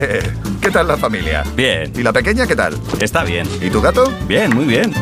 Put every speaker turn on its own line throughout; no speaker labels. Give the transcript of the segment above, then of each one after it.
¿Qué tal la familia?
Bien.
¿Y la pequeña qué tal?
Está bien.
¿Y tu gato?
Bien, muy bien.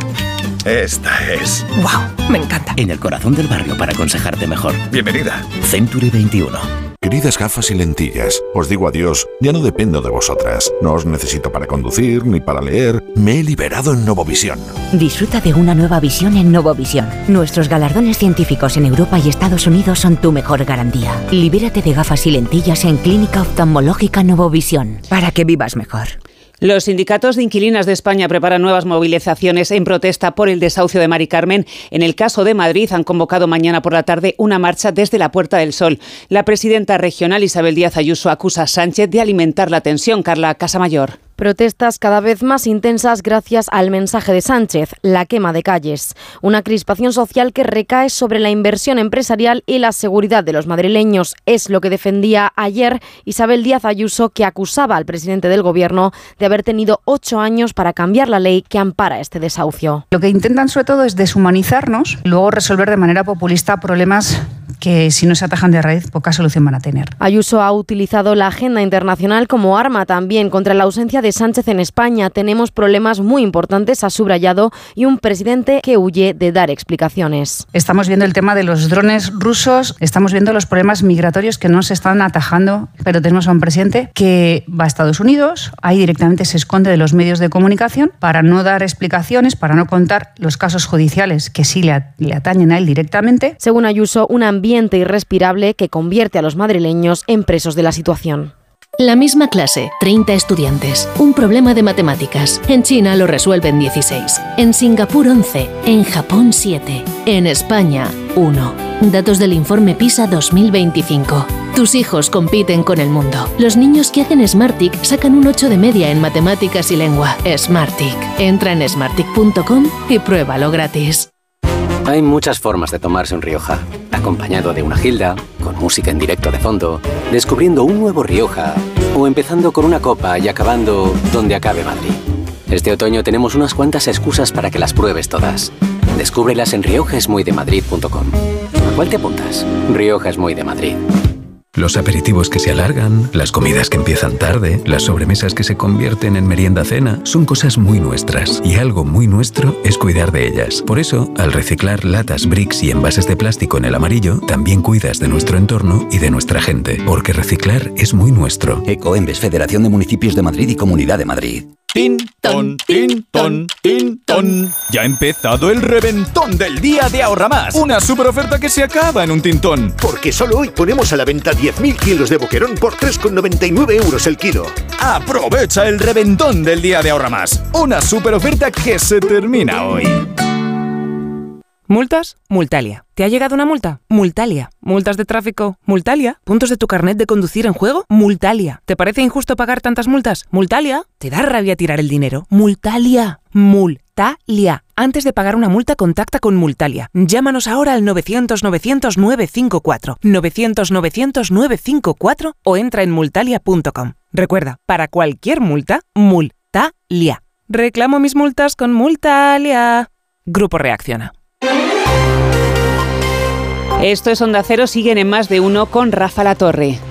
Esta es.
¡Wow! Me encanta.
En el corazón del barrio para aconsejarte mejor.
Bienvenida.
Century 21.
Queridas gafas y lentillas, os digo adiós, ya no dependo de vosotras. No os necesito para conducir ni para leer. Me he liberado en Novovisión.
Disfruta de una nueva visión en Novovisión. Nuestros galardones científicos en Europa y Estados Unidos son tu mejor garantía. Libérate de gafas y lentillas en Clínica Oftalmológica Novovisión, para que vivas mejor.
Los sindicatos de inquilinas de España preparan nuevas movilizaciones en protesta por el desahucio de Mari Carmen. En el caso de Madrid han convocado mañana por la tarde una marcha desde la Puerta del Sol. La presidenta regional Isabel Díaz Ayuso acusa a Sánchez de alimentar la tensión. Carla Casamayor.
Protestas cada vez más intensas gracias al mensaje de Sánchez, la quema de calles. Una crispación social que recae sobre la inversión empresarial y la seguridad de los madrileños. Es lo que defendía ayer Isabel Díaz Ayuso, que acusaba al presidente del Gobierno de haber tenido 8 años para cambiar la ley que ampara este desahucio.
Lo que intentan sobre todo es deshumanizarnos y luego resolver de manera populista problemas que si no se atajan de raíz poca solución van a tener.
Ayuso ha utilizado la agenda internacional como arma también contra la ausencia de Sánchez en España. Tenemos problemas muy importantes, ha subrayado, y un presidente que huye de dar explicaciones.
Estamos viendo el tema de los drones rusos, estamos viendo los problemas migratorios que no se están atajando, pero tenemos a un presidente que va a Estados Unidos, ahí directamente se esconde de los medios de comunicación para no dar explicaciones, para no contar los casos judiciales que sí le atañen a él directamente.
Según Ayuso, un ambiente irrespirable que convierte a los madrileños en presos de la situación.
La misma clase, 30 estudiantes, un problema de matemáticas. En China lo resuelven 16, en Singapur 11, en Japón 7, en España 1. Datos del informe PISA 2025. Tus hijos compiten con el mundo. Los niños que hacen Smartick sacan un 8 de media en matemáticas y lengua. Smartick. Entra en smartick.com y pruébalo gratis.
Hay muchas formas de tomarse un Rioja. Acompañado de una gilda, con música en directo de fondo, descubriendo un nuevo Rioja, o empezando con una copa y acabando donde acabe Madrid. Este otoño tenemos unas cuantas excusas para que las pruebes todas. Descúbrelas en riojaesmuydemadrid.com. ¿A cuál te apuntas? Rioja es muy de Madrid.
Los aperitivos que se alargan, las comidas que empiezan tarde, las sobremesas que se convierten en merienda-cena, son cosas muy nuestras. Y algo muy nuestro es cuidar de ellas. Por eso, al reciclar latas, bricks y envases de plástico en el amarillo, también cuidas de nuestro entorno y de nuestra gente. Porque reciclar es muy nuestro.
Ecoembes, Federación de Municipios de Madrid y Comunidad de Madrid.
Tin, ton, tin, ton, tin, ton. Ya ha empezado el reventón del día de Ahorra Más. Una super oferta que se acaba en un tintón.
Porque solo hoy ponemos a la venta 10.000 kilos de boquerón por 3,99 euros el kilo.
Aprovecha el reventón del día de Ahorra Más. Una super oferta que se termina hoy.
¿Multas? Multalia. ¿Te ha llegado una multa? Multalia. ¿Multas de tráfico? Multalia. ¿Puntos de tu carnet de conducir en juego? Multalia. ¿Te parece injusto pagar tantas multas? Multalia. ¿Te da rabia tirar el dinero? Multalia. Multalia. Antes de pagar una multa, contacta con Multalia. Llámanos ahora al 900-900-954. 900-900-954 o entra en multalia.com. Recuerda, para cualquier multa, Multalia. Reclamo mis multas con Multalia. Grupo Reacciona.
Esto es Onda Cero, siguen en Más de Uno con Rafa Latorre.